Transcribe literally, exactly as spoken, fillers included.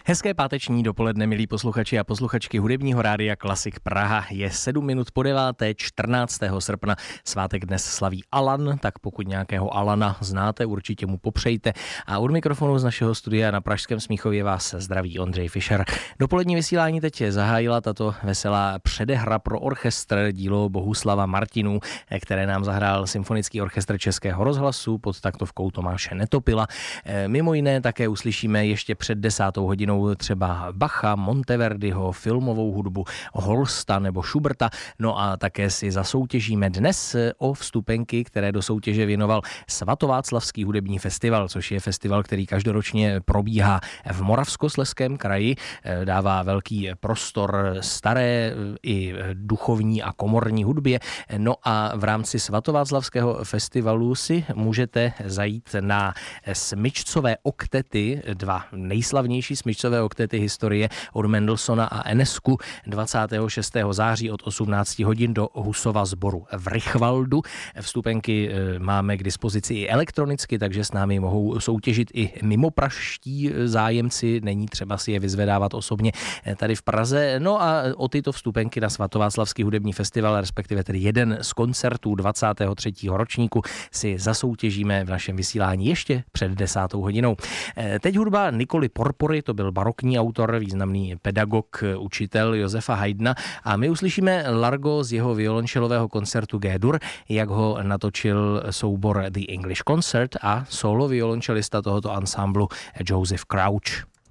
Hezké páteční dopoledne, milí posluchači a posluchačky hudebního rádia Klasik Praha. Je sedm minut po deváté, čtrnáctého srpna. Svátek dnes slaví Alan, tak pokud nějakého Alana znáte, určitě mu popřejte. A od mikrofonu z našeho studia na Pražském Smíchově vás zdraví Ondřej Fischer. Dopolední vysílání teď zahájila tato veselá předehra pro orchestr, dílo Bohuslava Martinů, které nám zahrál Symfonický orchestr Českého rozhlasu pod taktovkou Tomáše Netopila. Mimo jiné také uslyšíme ještě před desátou hodinou třeba Bacha, Monteverdiho, filmovou hudbu Holsta nebo Schuberta. No a také si zasoutěžíme dnes o vstupenky, které do soutěže věnoval Svatováclavský hudební festival, což je festival, který každoročně probíhá v Moravskoslezském kraji. Dává velký prostor staré i duchovní a komorní hudbě. No a v rámci Svatováclavského festivalu si můžete zajít na smyčcové oktety, dva nejslavnější smyčcové oktety historie od Mendelssohna a Enesku dvacátého šestého září od osmnácti hodin do Husova sboru v Richvaldu. Vstupenky máme k dispozici i elektronicky, takže s námi mohou soutěžit i mimopražští zájemci, není třeba si je vyzvedávat osobně tady v Praze. No a o tyto vstupenky na Svatováclavský hudební festival, respektive tedy jeden z koncertů dvacátého třetího ročníku, si zasoutěžíme v našem vysílání ještě před desátou hodinou. Teď hudba Nikoli Porpory, to byl barokní autor, významný pedagog, učitel Josefa Haydna, a my uslyšíme Largo z jeho violončelového koncertu G-dur, jak ho natočil soubor The English Concert a solo violončelista tohoto ansámblu Joseph Crouch.